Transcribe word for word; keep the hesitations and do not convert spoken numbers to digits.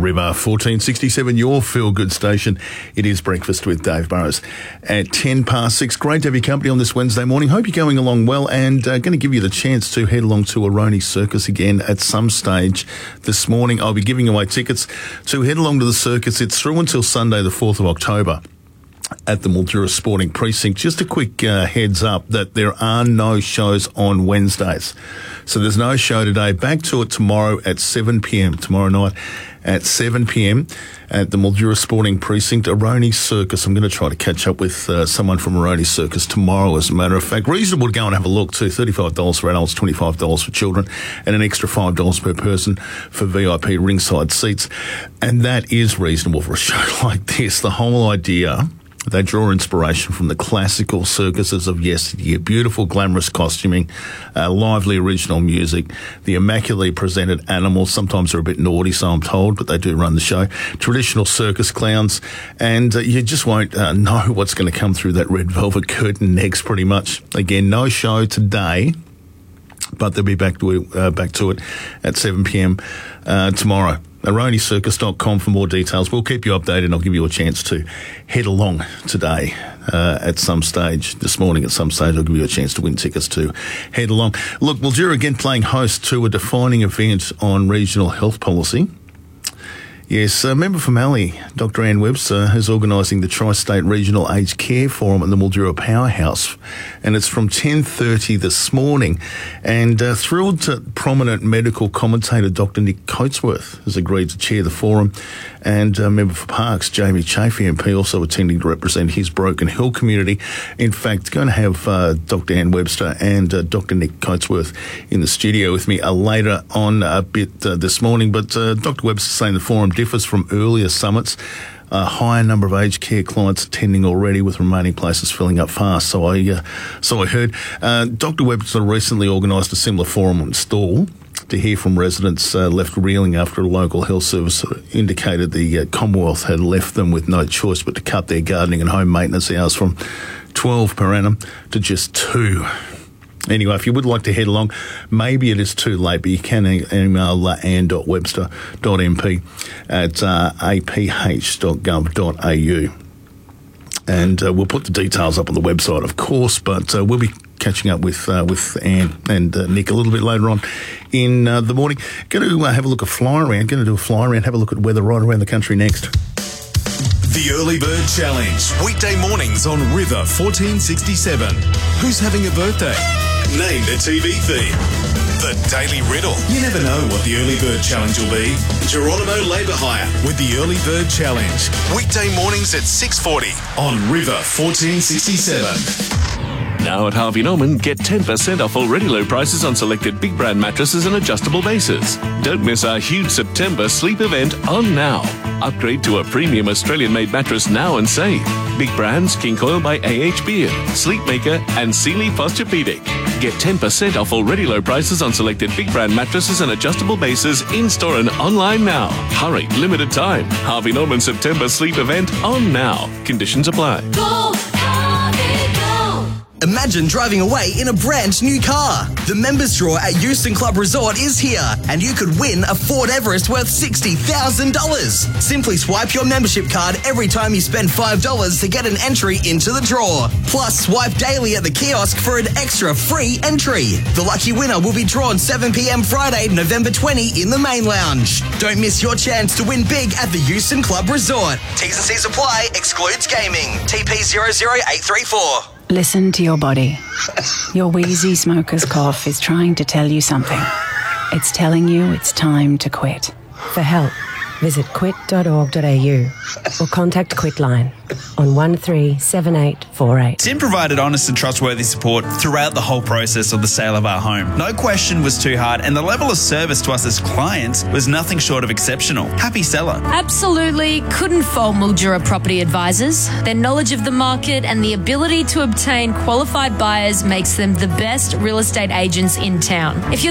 River, fourteen sixty-seven, your feel-good station. It is Breakfast with Dave Burrows at ten past six. Great to have your company on this Wednesday morning. Hope you're going along well, and uh, going to give you the chance to head along to Aroni Circus again at some stage this morning. I'll be giving away tickets to head along to the circus. It's through until Sunday the fourth of October. At the Mildura Sporting Precinct. Just a quick uh, heads up that there are no shows on Wednesdays. So there's no show today. Back to it tomorrow at seven p.m. Tomorrow night at seven p.m. at the Mildura Sporting Precinct, Aroni Circus. I'm going to try to catch up with uh, someone from Aroni Circus tomorrow, as a matter of fact. Reasonable to go and have a look too. thirty-five dollars for adults, twenty-five dollars for children, and an extra five dollars per person for V I P ringside seats. And that is reasonable for a show like this. The whole idea... They draw inspiration from the classical circuses of yesteryear. Beautiful, glamorous costuming, uh, lively original music, the immaculately presented animals. Sometimes they're a bit naughty, so I'm told, but they do run the show. Traditional circus clowns, and uh, you just won't uh, know what's going to come through that red velvet curtain next, pretty much. Again, no show today, but they'll be back to, uh, back to it at seven p.m. Uh, tomorrow. aroni circus dot com for more details. We'll keep you updated, and I'll give you a chance to head along today uh, at some stage. This morning at some stage, I'll give you a chance to win tickets to head along. Look, Mildura again playing host to a defining event on regional health policy. Yes, a member from Ali, Doctor Anne Webster, is organising the Tri-State Regional Aged Care Forum at the Mildura Powerhouse, and it's from ten thirty this morning. And uh, thrilled to prominent medical commentator Doctor Nick Coatsworth has agreed to chair the forum, and a member for Parks, Jamie Chafee M P, also attending to represent his Broken Hill community. In fact, going to have uh, Doctor Anne Webster and uh, Doctor Nick Coatsworth in the studio with me uh, later on a bit uh, this morning. But uh, Doctor Webster saying the forum differs from earlier summits. A higher number of aged care clients attending already, with remaining places filling up fast. So I, uh, so I heard. Uh, Doctor Webster recently organised a similar forum in Stawell to hear from residents uh, left reeling after a local health service indicated the uh, Commonwealth had left them with no choice but to cut their gardening and home maintenance hours from twelve per annum to just two. Anyway, if you would like to head along, maybe it is too late, but you can email uh, ann dot webster dot m p at uh, a p h dot gov dot a u. And uh, we'll put the details up on the website, of course, but uh, we'll be catching up with uh, with Anne and uh, Nick a little bit later on in uh, the morning. Going to uh, have a look at fly around, going to do a fly around, have a look at weather right around the country next. The Early Bird Challenge, weekday mornings on River fourteen sixty-seven. Who's having a birthday? Name the T V theme. The Daily Riddle. You never know what the Early Bird Challenge will be. Geronimo Labour Hire with the Early Bird Challenge. Weekday mornings at six forty on River fourteen sixty-seven. Now at Harvey Norman, get ten percent off already low prices on selected big brand mattresses and adjustable bases. Don't miss our huge September sleep event on now. Upgrade to a premium Australian-made mattress now and save. Big brands, King Coil by A H Beard, Sleepmaker and Sealy Posturepedic. Get ten percent off already low prices on selected big brand mattresses and adjustable bases in-store and online now. Hurry, limited time. Harvey Norman September sleep event on now. Conditions apply. Go, Harvey, go! Imagine driving away in a brand new car. The members draw at Euston Club Resort is here, and you could win a Ford Everest worth sixty thousand dollars. Simply swipe your membership card every time you spend five dollars to get an entry into the draw. Plus, swipe daily at the kiosk for an extra free entry. The lucky winner will be drawn seven p.m. Friday, November twentieth in the main lounge. Don't miss your chance to win big at the Euston Club Resort. T's and C's apply, excludes gaming. T P zero zero eight three four. Listen to your body. Your wheezy smoker's cough is trying to tell you something. It's telling you it's time to quit. For help, visit quit dot org dot a u or contact Quitline on one three seven eight four eight. Tim provided honest and trustworthy support throughout the whole process of the sale of our home. No question was too hard, and the level of service to us as clients was nothing short of exceptional. Happy seller. Absolutely couldn't fault Mildura Property Advisors. Their knowledge of the market and the ability to obtain qualified buyers makes them the best real estate agents in town. If you're